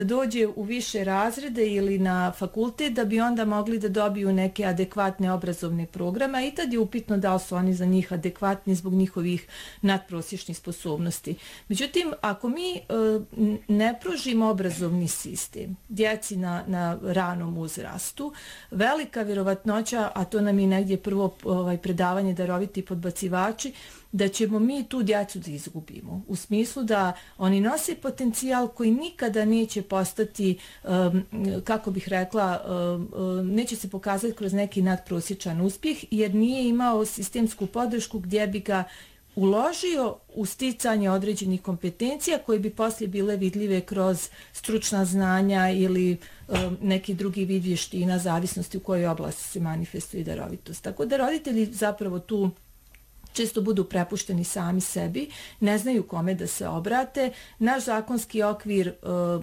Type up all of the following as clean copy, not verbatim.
dođe u više razrede ili na fakultet da bi onda mogli da dobiju neke adekvatne obrazovne programe i tad je upitno da li su oni za njih adekvatni zbog njihovih nadprosječnih sposobnosti. Međutim, ako mi ne pružimo obrazovni sistem djeci na ranom uzrastu, velika vjerovatnoća, a to nam je negdje prvo predavanje daroviti podbacivači, da ćemo mi tu djecu da izgubimo. U smislu da oni nose potencijal koji nikada neće postati, kako bih rekla, neće se pokazati kroz neki nadprosječan uspjeh, jer nije imao sistemsku podršku gdje bi ga uložio u sticanje određenih kompetencija koje bi poslije bile vidljive kroz stručna znanja ili neki drugi vid vještina, zavisnosti u kojoj oblasti se manifestuje darovitost. Tako da roditelji zapravo tu često budu prepušteni sami sebi, ne znaju kome da se obrate. Naš zakonski okvir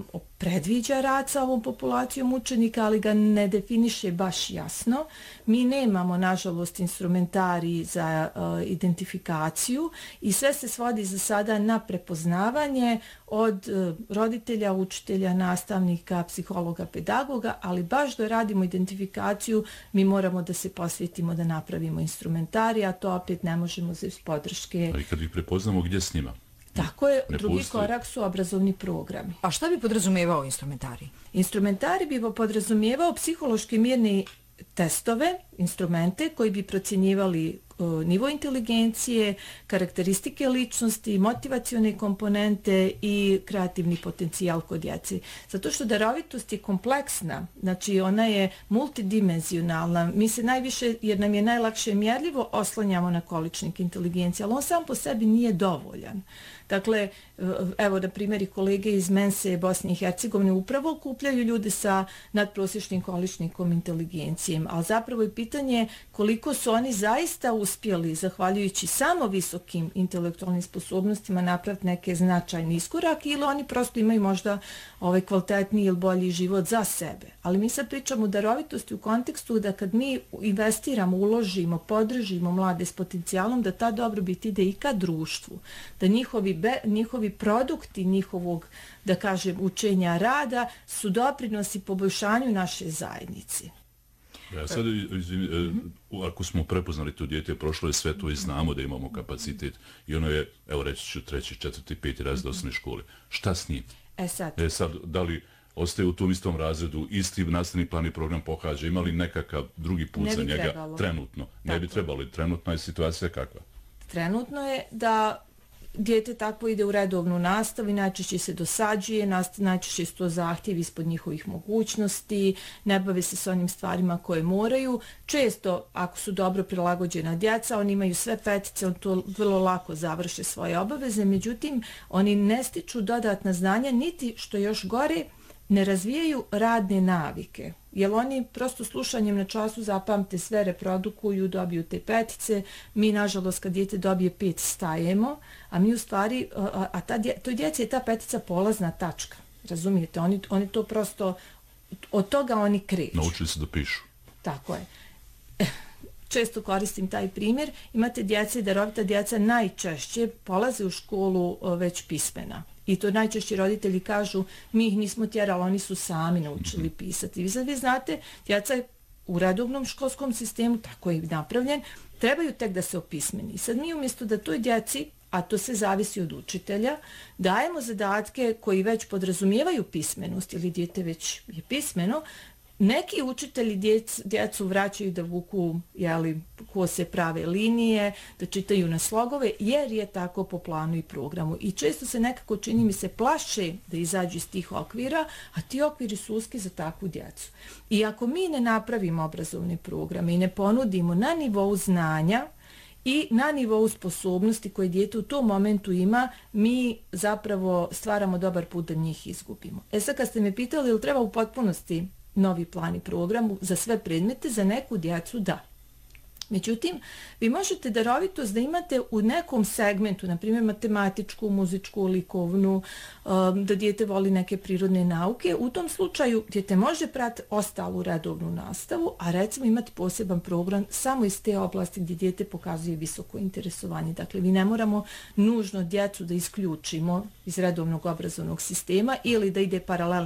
predviđa rad sa ovom populacijom učenika, ali ga ne definiše baš jasno. Mi nemamo, nažalost, instrumentari za identifikaciju i sve se svodi za sada na prepoznavanje od roditelja, učitelja, nastavnika, psihologa, pedagoga, ali baš da radimo identifikaciju, mi moramo da se posvetimo da napravimo instrumentari, a to opet ne možemo za podrške. Ali kad ih prepoznamo, gdje s njima? Tako je, drugi korak su obrazovni programi. A šta bi podrazumijevao instrumentari? Instrumentari bi podrazumijevao psihološki mirni testove, instrumente koji bi procjenjivali nivo inteligencije, karakteristike ličnosti, motivacione komponente i kreativni potencijal kod djece. Zato što darovitost je kompleksna, znači ona je multidimenzionalna. Mi se najviše, jer nam je najlakše mjerljivo, oslanjamo na količnik inteligencije, ali on sam po sebi nije dovoljan. Dakle, evo na primjer i kolege iz Mense Bosne i Hercegovine upravo okupljaju ljude sa nadprosječnim količnikom inteligencije, ali zapravo je pitanje koliko su oni zaista uspjeli, zahvaljujući samo visokim intelektualnim sposobnostima, napraviti neke značajne iskorake ili oni prosto imaju možda kvalitetniji ili bolji život za sebe. Ali mi sad pričamo o darovitosti u kontekstu da kad mi investiramo, uložimo, podržimo mlade s potencijalom, da ta dobrobit ide i ka društvu, da njihovi produkti njihovog, da kažem, učenja rada su doprinosi poboljšanju naše zajednice. Sad, ako smo prepoznali to dijete, prošlo je sve to i znamo da imamo kapacitet i ono je, evo reći ću, 3., 4., 5. razred osnovne škole. Šta s njim? Sad, da li ostaje u tom istom razredu, isti nastavni plan i program pohađa, ima li nekakav drugi put za njega trenutno? Ne bi trebalo. Trenutno je situacija kakva? Trenutno je da dijete takvo ide u redovnu nastavu i najčešće se dosađuje, najčešće su to zahtjevi ispod njihovih mogućnosti, ne bave se s onim stvarima koje moraju. Često, ako su dobro prilagođena djeca, oni imaju sve petice, on to vrlo lako završe svoje obaveze, međutim, oni ne stiču dodatna znanja, niti, što još gore, ne razvijaju radne navike. Jer oni prosto slušanjem na času zapamte sve, reprodukuju, dobiju te petice. Mi, nažalost, kad dijete dobije 5, stajemo, a mi u stvari, toj djeci je ta petica polazna tačka. Razumijete? Oni to prosto, od toga oni kreću. Naučili se da pišu. Tako je. Često koristim taj primjer. Imate djece, darovita djeca najčešće polaze u školu već pismena. I to najčešće roditelji kažu, mi ih nismo tjerali, oni su sami naučili pisati. Vi znate, djeca je u redovnom školskom sistemu, tako je napravljen, trebaju tek da se opismeni. Sad mi umjesto da toj djeci, a to se zavisi od učitelja, dajemo zadatke koji već podrazumijevaju pismenost, ili dijete već je pismeno, neki učitelji djecu vraćaju da vuku kose prave linije, da čitaju na slogove, jer je tako po planu i programu. I često se nekako, čini mi se, plaše da izađu iz tih okvira, a ti okviri su uski za takvu djecu. I ako mi ne napravimo obrazovne programe i ne ponudimo na nivou znanja i na nivou sposobnosti koje dijete u tom momentu ima, mi zapravo stvaramo dobar put da njih izgubimo. Sad kad ste me pitali ili treba u potpunosti novi plan i program za sve predmete, za neku djecu da. Međutim, vi možete darovitost da imate u nekom segmentu, na primjer matematičku, muzičku, likovnu, da dijete voli neke prirodne nauke. U tom slučaju dijete može prati ostalu redovnu nastavu, a recimo imati poseban program samo iz te oblasti gdje dijete pokazuje visoko interesovanje. Dakle, vi ne moramo nužno djecu da isključimo iz redovnog obrazovnog sistema ili da ide paralelno